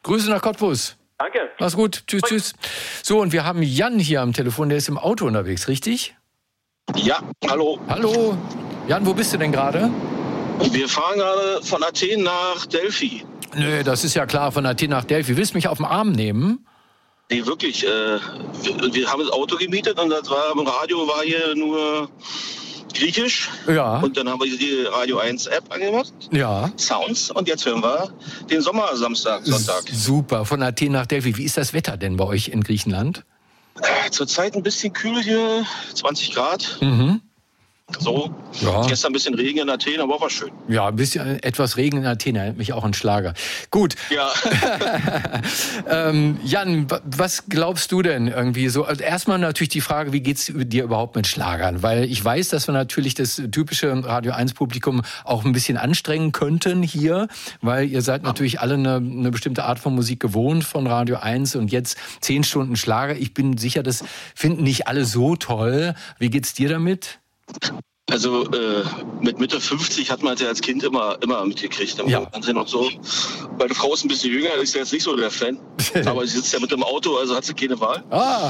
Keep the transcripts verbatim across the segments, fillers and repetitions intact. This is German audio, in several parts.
Grüße nach Cottbus. Danke. Mach's gut. Tschüss, Bye. tschüss. So, und wir haben Jan hier am Telefon, der ist im Auto unterwegs, richtig? Ja, hallo. Hallo. Jan, wo bist du denn gerade? Wir fahren gerade von Athen nach Delphi. Nö, das ist ja klar, von Athen nach Delphi. Willst du mich auf den Arm nehmen? Nee, wirklich. Äh, wir, wir haben das Auto gemietet und das war im Radio war hier nur Griechisch. Ja. Und dann haben wir die Radio eins App angemacht. Ja. Sounds. Und jetzt hören wir den Sommersamstag, Sonntag. S- Super, von Athen nach Delphi. Wie ist das Wetter denn bei euch in Griechenland? Äh, zurzeit ein bisschen kühl hier, zwanzig Grad. Mhm. So. Ja. Gestern ein bisschen Regen in Athen, aber war schön. Ja, ein bisschen etwas Regen in Athen, erinnert mich auch an Schlager. Gut. Ja. ähm, Jan, wa- was glaubst du denn irgendwie so? Also erstmal natürlich die Frage, wie geht's dir überhaupt mit Schlagern? Weil ich weiß, dass wir natürlich das typische Radio eins Publikum auch ein bisschen anstrengen könnten hier, weil ihr seid natürlich alle eine, eine bestimmte Art von Musik gewohnt von Radio eins und jetzt zehn Stunden Schlager. Ich bin sicher, das finden nicht alle so toll. Wie geht's dir damit? Also äh, mit Mitte fünfzig hat man es ja als Kind immer, immer mitgekriegt im Ja. Fernsehen und so. Meine Frau ist ein bisschen jünger, ist ja jetzt nicht so der Fan. Aber sie sitzt ja mit im Auto, also hat sie keine Wahl. Ah,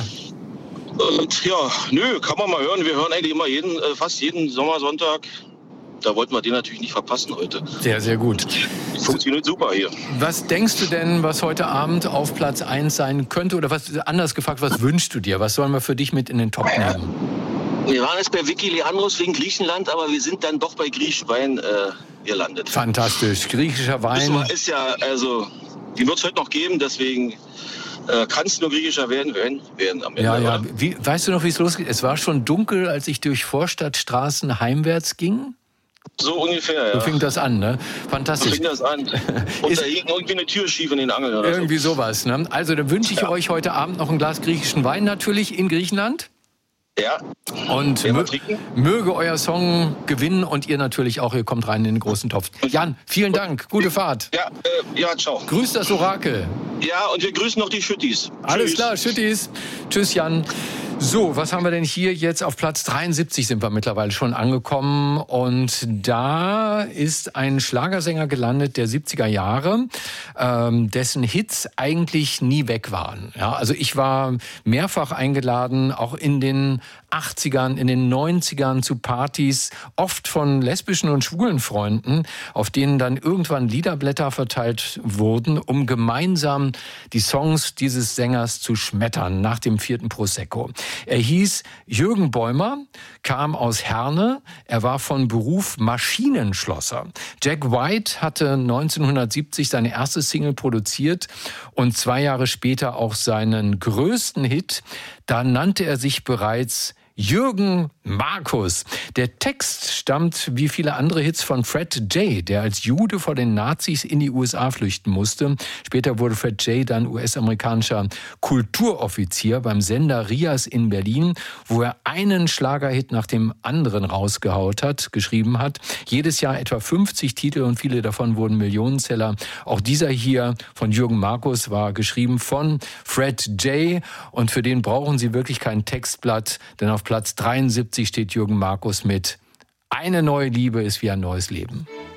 Und ja, nö, kann man mal hören. Wir hören eigentlich immer jeden, äh, fast jeden Sommersonntag. Da wollten wir den natürlich nicht verpassen heute. sehr, sehr gut. Funktioniert super hier. Was denkst du denn, was heute Abend auf Platz eins sein könnte? Oder was anders gefragt, was wünschst du dir? Was sollen wir für dich mit in den Topf nehmen? Wir waren jetzt bei Vicky Leandros wegen Griechenland, aber wir sind dann doch bei griechischem Wein äh, gelandet. Fantastisch. Griechischer Ist, Wein. ist ja, also, die wird es heute noch geben, deswegen äh, kann es nur griechischer werden, werden, werden am Ende. Ja, ja. oder? Wie, weißt du noch, wie es losgeht? Es war schon dunkel, als ich durch Vorstadtstraßen heimwärts ging. So ungefähr, So ja. fing das an, ne? So Fantastisch. fing das an. Und Ist- da hing irgendwie eine Tür schief in den Angeln oder Irgendwie sowas, ne? Also, dann wünsche ich Ja. euch heute Abend noch ein Glas griechischen Wein natürlich in Griechenland. so. Ja, Und Werden wir mö- trinken? möge euer Song gewinnen und ihr natürlich auch, ihr kommt rein in den großen Topf. Jan, vielen Dank. Gute Fahrt. ja, äh, ja, ciao. Grüß das Orakel. Ja, und wir grüßen noch die Schüttis. Alles Tschüss. klar, Schüttis. Tschüss, Jan. So, was haben wir denn hier jetzt? Auf Platz dreiundsiebzig sind wir mittlerweile schon angekommen. Und da ist ein Schlagersänger gelandet der siebziger Jahre, ähm, dessen Hits eigentlich nie weg waren. Ja, also ich war mehrfach eingeladen, auch in den achtzigern, in den neunzigern zu Partys, oft von lesbischen und schwulen Freunden, auf denen dann irgendwann Liederblätter verteilt wurden, um gemeinsam die Songs dieses Sängers zu schmettern nach dem vierten Prosecco. Er hieß Jürgen Bäumer, kam aus Herne, er war von Beruf Maschinenschlosser. Jack White hatte neunzehnhundertsiebzig seine erste Single produziert und zwei Jahre später auch seinen größten Hit. Da nannte er sich bereits Jürgen Markus. Der Text stammt wie viele andere Hits von Fred J., der als Jude vor den Nazis in die U S A flüchten musste. Später wurde Fred J. dann U S-amerikanischer Kulturoffizier beim Sender Rias in Berlin, wo er einen Schlagerhit nach dem anderen rausgehaut hat, geschrieben hat. Jedes Jahr etwa fünfzig Titel und viele davon wurden Millionenseller. Auch dieser hier von Jürgen Markus war geschrieben von Fred J. Und für den brauchen Sie wirklich kein Textblatt, denn auf Platz dreiundsiebzig steht Jürgen Markus mit Eine neue Liebe ist wie ein neues Leben.